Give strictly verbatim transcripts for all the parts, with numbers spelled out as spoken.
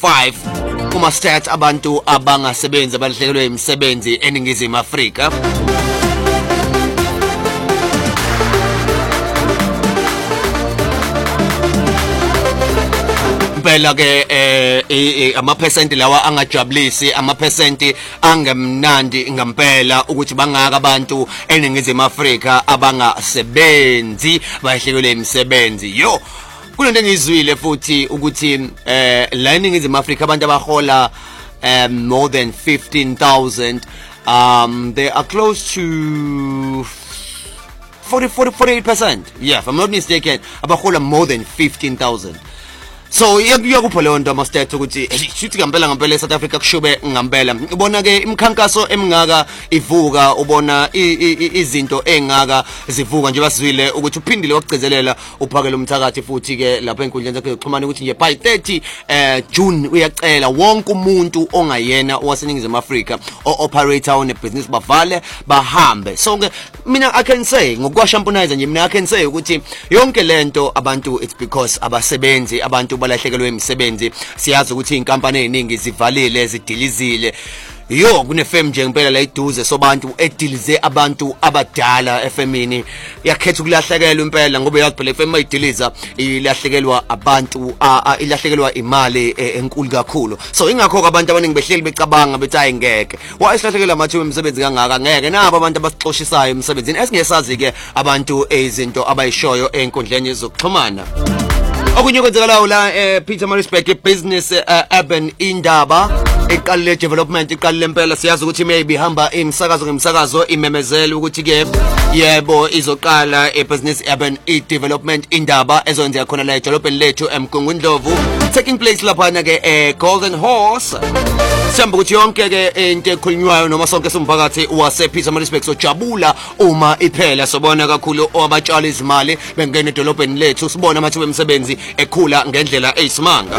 five kuma stats abantu abangasebenzi abalahlekelwe imisebenzi eningizimu Afrika. Phela ke eh ama percent lawa angajabulisi, ama percent angemnandi ngempela ukuthi bangaka abantu eningizimu Afrika abangasebenzi bahlekelwe imisebenzi. Yo kunento engizwile futhi ukuthi eh la eningizimu Afrika abantu abahola um, more than fifteen thousand, um they are close to forty, forty, forty-eight percent. Yeah, if I'm not mistaken, abahola more than fifteen thousand. So iyakupho leyo nto ama stats ukuthi sithi ngempela ngempela eSouth Africa kushube ngempela. Ubona ke imkhankaso emingaka ivuka, ubona izinto engaka zivuka nje basizwile ukuthi uphindile wagcizelela uphakela umthakathi futhi ke lapha enkundleni zakhe zokuxhumana ukuthi nje by thirty eh June uyacela wonke umuntu ongayena owaseningizimu Afrika o operator on a business bavale bahambe. So ke mina I can say ngokwashampunize nje mina I can say ukuthi yonke lento abantu it's because abasebenzi abantu balahlekelwe imisebenzi. Siyazi ukuthi inkampani eziningi zivalile zidilizile. Yo kune F M nje ngempela la iduze sobantu edilize abantu abadala F M ini yakhetha ukulahlekelwa impela ngoba yazi phela F M ayidiliza ilahlekelwa abantu ilahlekelwa imali enkulu kakhulu. So ingakho abantu abaningi behleli becabanga bethi hayi ngeke wayehlahlekelwa amathuba emisebenzi kangaka ngeke nabo abantu abasixoshisayo emsebenzini esingesazi ke abantu ezinto abayishoyo enkundleni zokuxhumana. Okunye kwenzekalayo la eh, Pietermaritzburg business uh, urban indaba iqalile development iqalile impela. Siyazi ukuthi maybe hamba imsakazo ngemsakazo imemezela ukuthi ke yebo izoqala ibusiness urban development indaba ezonzeka khona la edolobheni lethu eMgungundlovu taking place lapha na ke eh, Golden Horse. Siyamba ukuthi yonke ke into ekhulunywayo noma sonke somphakathi wase Pietermaritzburg sojabula uma iphela. Sobona kakhulu abatshali izimali bengena edolobheni lethu, sibona amathuba emisebenzi ekhula ngendlela eyisimanga.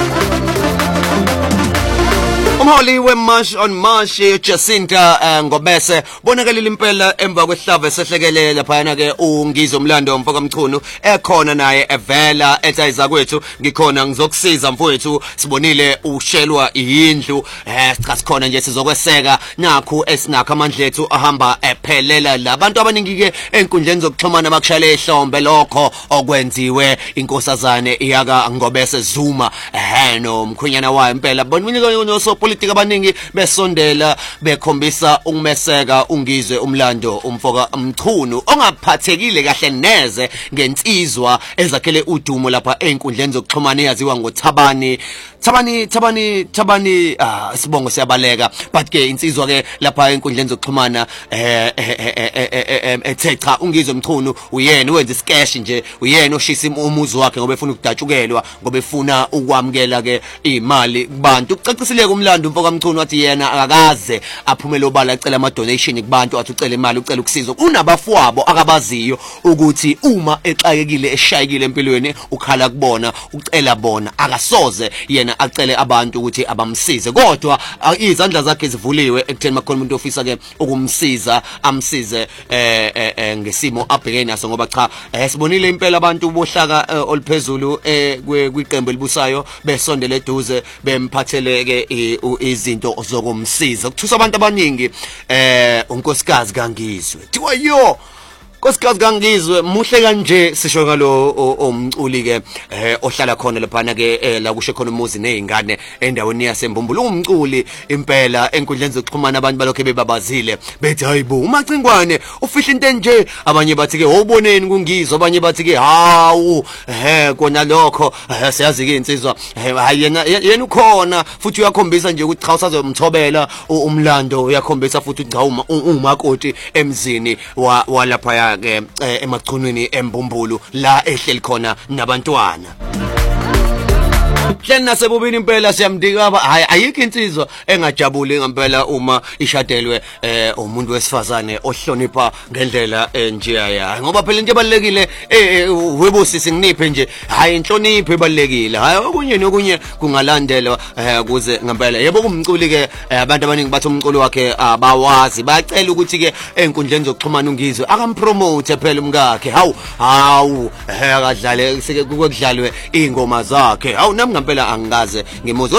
Umholi weMarch on March Jacinta uh, Ngobese bonakalile impela emva kwehlava esehlekelele laphana ke ungizo Mlando Mfoka Mchunu ekhona naye evela ethayiza kwethu ngikhona ngizokusiza mfowethu. Sibonile ushelwa indlu eh cha sikhona nje sizokweseka nakho esinakho amandla ethu ahamba ephelela. Labantu abaningi ke enkundleni zokuxhumana bakushale ehlombe lokho okwenziwe inkosazane iyaka Ngobese Zuma eh no mkhwenyana wayo impela bonke noso politika abaningi besondela bekhombisa ukumeseka ungizwe uMlando umfoka Mchunu ongaphathekile kahle neze ngensizwa ezakhele udumo lapha enkundleni zokuxhumana eyaziwa ngoThabani Thabani Thabani Thabani ah sibongo siyabaleka but ke insizwa ke lapha enkundleni zokuxhumana eh ethe cha ungizwe Mchunu uyena wenza iskesh nje uyena oshisa umuzi wakhe ngoba efuna ukudatshukelwa ngoba efuna ukwamukela ke imali kubantu. Ucacisile uMlando Mfoka Mchunu wathi yena akakaze aphumele obala acela ama donation kubantu athi ucela imali ucela ukusizwa. Unabafowabo akabaziyo ukuthi uma exakekile eshayikile empilweni ukhala kubona ucela bona akasoze yena acele abantu ukuthi abamsize kodwa izandla zakhe zivuliwe ekutheni makhona umuntu ofisa ke ukumsiza amsize eh ngesimo abhekene naso ngoba cha sibonile impela abantu bohlaka oluphezulu kwiqembu elibusayo besondele eduze bemphathele ke izinto zokumsiza kuthusa abantu abaningi. eh unkosikazi kaNgizwe thiwa yo Nkosikazi kaNgizwe muhle kanje sisho ngalo umculi ke eh ohlala khona laphana ke la kushe khona umuzi nezingane endaweni yaseMbumbulu. Umculi impela enkundleni zokuxhumana abantu balokho bebabazile bethi hayibo uMacingwane ufihla into enje. Abanye bathi ke uboneni kuNgizwe, abanye bathi ke hawu eh kona lokho siyazi ke insizwa yena yena ukhona futhi uyakhombisa nje ukuthi cha usazomthobela uMlando, uyakhombisa futhi ukuthi cha umakoti emzini walapha ke emachunwini eMbumbulu la ehleli khona nabantwana. Hleli nasebubini impela siyamdika hayi ayikho insizwa engajabuli ngempela uma ishadelwe eh umuntu wesifazane ohlonipha ngendlela enje yayi ngoba phela into ebalekile eh webosisi nginiphe nje hayi inhlonipho ebalekile hayi okunye nokunye kungalandelwa kuze ngempela yebo kumculi ke abantu abaningi bathi umculi wakhe abawazi bacela ukuthi ke enkundleni zokuxhumana uNgizwe akampromote phela umkakhe hawu hawu akadlale sike kudlalwe ingoma zakhe hawu nami ngempela angikaze ngimuzo